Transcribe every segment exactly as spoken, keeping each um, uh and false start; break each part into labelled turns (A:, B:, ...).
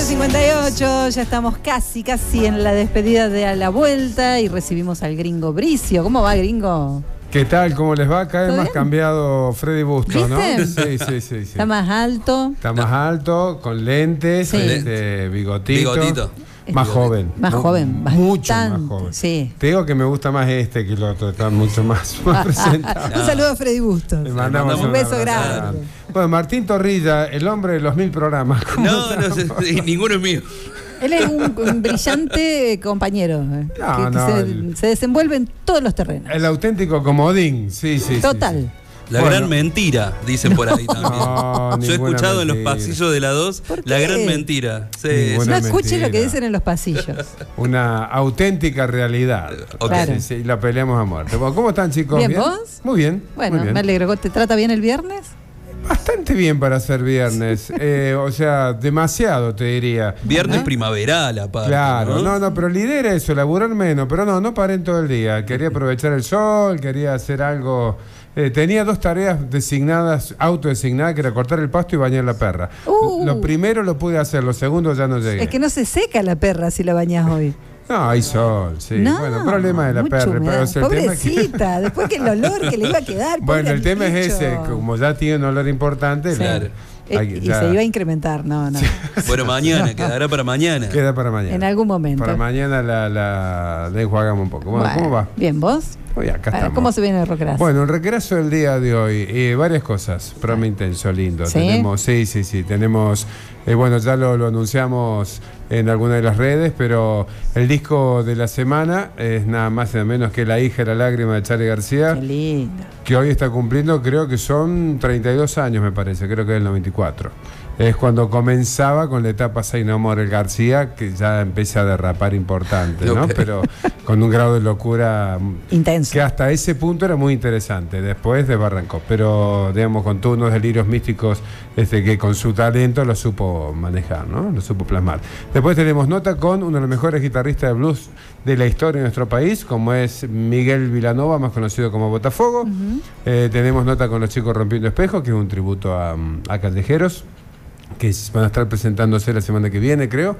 A: cincuenta y ocho, ya estamos casi, casi en la despedida de A la Vuelta y recibimos al gringo Bricio. ¿Cómo va, gringo?
B: ¿Qué tal? ¿Cómo les va? Cada vez más
A: bien?
B: cambiado Freddy Busto, ¿no?
A: ¿Viste?
B: Sí, sí, sí, sí.
A: Está más alto.
B: Está más alto, con lentes,
A: Sí.
B: este, bigotito.
C: Bigotito.
B: Más joven.
A: Más
B: Mu-
A: joven,
B: Mucho
A: bastante,
B: más joven.
A: sí.
B: Te digo que me gusta más este que el otro, está mucho más, más presentado.
A: Un saludo a Freddy Bustos.
B: Le mandamos
A: un beso
B: abrazo
A: grande.
B: Bueno, Martín Torrilla, el hombre de los mil programas. ¿Cómo
C: No,
B: está?
C: no, sé, ninguno es mío.
A: Él es un, un brillante compañero eh,
B: No,
A: que, que
B: no,
A: se,
B: el-
A: se desenvuelve en todos los terrenos.
B: El auténtico comodín, sí, sí. sí,
A: Total.
B: sí.
C: La
B: Bueno.
C: gran mentira, dicen por ahí también.
B: No,
C: Yo he
B: ninguna
C: escuchado en los
B: mentira.
C: pasillos de la dos
A: ¿Por
C: la
A: qué?
C: gran mentira. Sí,
B: Ninguna
A: No escuche lo que
B: mentira.
A: dicen en los pasillos.
B: Una auténtica realidad.
C: Ok.
A: Claro.
B: Sí, sí, y la peleamos a muerte. Bueno, ¿cómo están, chicos?
A: Bien, ¿vos?
B: Muy bien.
A: Bueno,
B: muy bien.
A: me alegro. ¿Te trata bien el viernes?
B: Bastante bien para ser viernes. Eh, o sea, demasiado, te diría.
C: Viernes
A: Ajá.
C: primaveral, aparte.
B: Claro,
C: ¿no?
B: no, no, pero lidera eso, laburar menos, pero no, no paré en todo el día. Quería aprovechar el sol, quería hacer algo. Eh, tenía dos tareas designadas, autodesignadas, que era cortar el pasto y bañar la perra.
A: Uh.
B: Lo primero lo pude hacer, lo segundo ya no llegué.
A: Es que no se seca la perra si la bañas hoy.
B: No, hay sol, sí.
A: No,
B: bueno, problema de la
A: mucha
B: perra,
A: humedad.
B: pero es el tema que...
A: Pobrecita, después que el olor que le iba a quedar.
B: Bueno,
A: pobre
B: el tema es
A: bicho.
B: ese, como ya tiene un olor importante,
A: Sí.
B: la-
C: Claro.
A: Eh,
B: hay-
A: y
B: ya
A: se iba a incrementar, no, no.
C: Bueno, mañana, quedará para mañana.
B: queda para mañana.
A: En algún momento.
B: Para mañana la, la, la enjuagamos un poco. Bueno,
A: Bueno,
B: ¿cómo va?
A: Bien, ¿vos?
B: Oye, acá
A: Bueno,
B: estamos.
A: ¿cómo se viene el recreazo?
B: Bueno, el recreazo del día de hoy, eh, varias cosas, programa intenso, lindo.
A: ¿Sí?
B: Tenemos, sí, sí, sí, tenemos, eh, bueno, ya lo, lo anunciamos en alguna de las redes, pero el disco de la semana es nada más y nada menos que La hija de la lágrima de Charly García,
A: Qué lindo.
B: que hoy está cumpliendo, creo que son treinta y dos años, me parece, creo que es el noventa y cuatro. Es cuando comenzaba con la etapa Say No More el García, que ya empieza a derrapar importante, ¿no?
C: Ok.
B: Pero con un grado de locura
A: Intenso.
B: que hasta ese punto era muy interesante, después desbarrancó, pero digamos con todos unos delirios místicos este, que con su talento lo supo manejar, ¿no? Lo supo plasmar. Después tenemos nota con uno de los mejores guitarristas de blues de la historia de nuestro país, como es Miguel Vilanova, más conocido como Botafogo.
A: Ujú.
B: Eh, tenemos nota con Los Chicos Rompiendo Espejos, que es un tributo a, a Callejeros, que van a estar presentándose la semana que viene, creo.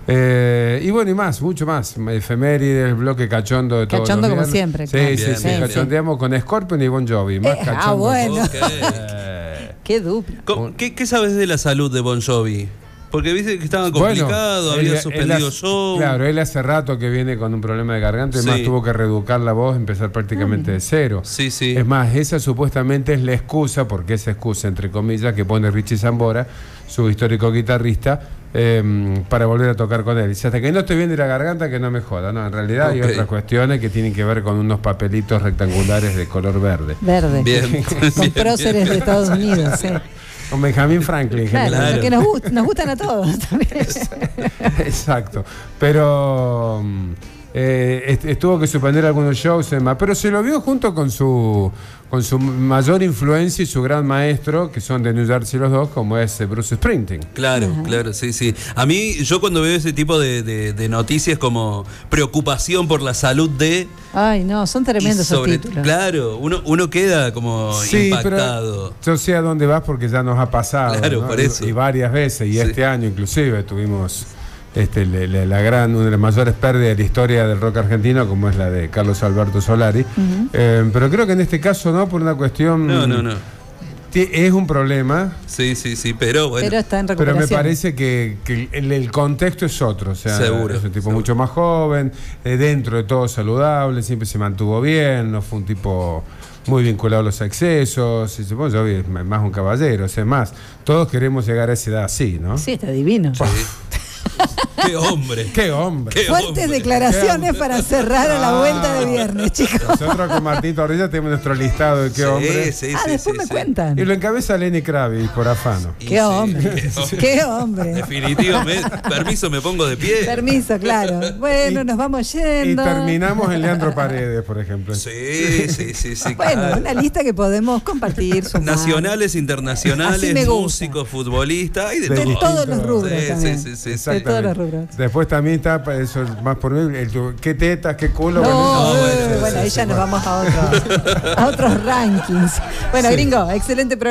B: Eh, y bueno, y más, mucho más. Efemérides, el bloque cachondo de todos
A: Cachondo
B: los
A: como
B: viernes.
A: siempre,
B: Sí,
A: claro.
B: sí,
C: Bien,
B: sí,
C: bien,
B: cachondeamos con Scorpion y Bon Jovi. Más
A: Eh, ah,
B: cachondo.
A: bueno.
C: Ok.
B: Eh,
A: Qué dupla.
C: ¿Cómo- ¿Qué, qué sabes de la salud de Bon Jovi? Porque viste que estaba complicado,
B: Bueno,
C: había
B: él-
C: suspendido
B: él hace-
C: show.
B: Claro, él hace rato que viene con un problema de garganta, además
C: Sí.
B: tuvo que reeducar la voz, empezar prácticamente de cero.
C: Sí, sí.
B: Es más, esa supuestamente es la excusa, porque esa excusa, entre comillas, que pone Richie Zambora, su histórico guitarrista, eh, para volver a tocar con él. Dice, hasta que no estoy bien de la garganta, que no me joda. No, en realidad
C: Ok.
B: hay otras cuestiones que tienen que ver con unos papelitos rectangulares de color verde.
A: Verde.
C: Bien.
A: Son
C: Bien,
A: próceres de Estados Unidos, sí.
B: Con Benjamin Franklin,
A: Claro,
B: general.
A: lo que nos, gust- nos gustan a todos también.
B: Exacto. Pero mm, eh, est- estuvo que suspender algunos shows y demás, pero se lo vio junto con su con su mayor influencia y su gran maestro, que son de New Jersey los dos, como es eh, Bruce Springsteen.
C: Claro, claro, sí, sí. A mí, yo cuando veo ese tipo de, de- de noticias como preocupación por la salud de...
A: Ay, no, son tremendos
C: y
A: esos
C: sobre-
A: títulos.
C: Claro, uno, uno queda como
B: Sí,
C: impactado.
B: pero yo sé a dónde vas porque ya nos ha pasado.
C: Claro,
B: ¿no?
C: por eso.
B: Y, y varias veces, y
C: Sí.
B: este año inclusive tuvimos este, le- le- la gran, una de las mayores pérdidas de la historia del rock argentino, como es la de Carlos Alberto Solari.
A: Ujú.
B: Eh, pero creo que en este caso no, por una cuestión...
C: No, no, no.
B: ti- Es un problema,
C: Sí, sí, sí, pero bueno.
A: Pero está en
B: pero
A: recuperación.
B: me parece que, que el, el contexto es otro. O sea,
C: Seguro,
B: es un tipo
C: seguro.
B: mucho más joven, eh, dentro de todo saludable, siempre se mantuvo bien, no fue un tipo muy vinculado a los excesos. Y supongo yo es más un caballero, o sea, más. Todos queremos llegar a esa edad así, ¿no?
A: Sí, está divino.
C: Sí. ¡Qué hombre!
B: ¡Qué hombre!
C: Qué
A: Fuertes
C: hombre.
A: declaraciones para cerrar a la
B: Ah.
A: vuelta de viernes, chicos.
B: Nosotros con Martín Torrilla tenemos nuestro listado de qué
C: Sí,
B: hombre.
C: sí,
A: ah,
C: sí,
A: después
C: sí,
A: me
C: sí.
A: cuentan.
B: Y lo encabeza Lenny Kravitz por afano.
C: Y
A: Qué
C: sí,
A: hombre.
C: qué
A: Qué hombre.
C: Definitivamente. Permiso, me pongo de pie.
A: Permiso, claro. Bueno,
B: Y-
A: nos vamos
B: Y
A: yendo.
B: terminamos en Leandro Paredes, por ejemplo.
C: Sí, sí, sí, sí.
A: Bueno,
C: claro.
A: una lista que podemos compartir. sumar.
C: Nacionales,
A: Así
C: internacionales,
A: me gusta.
C: músicos, futbolistas y de,
B: De
C: todo.
A: De todos los rubros
C: Sí,
A: también.
C: sí, sí, sí.
A: De todos los rubros.
B: Después también está, pa- eso es más por mí, el tu- qué tetas, qué culo.
A: No,
B: bueno,
C: no,
A: eh,
C: bueno,
A: bueno,
C: sí,
A: ahí
C: sí,
A: ya nos
C: bueno.
A: vamos a otros, a otros rankings. Bueno,
B: Sí.
A: gringo, excelente programa.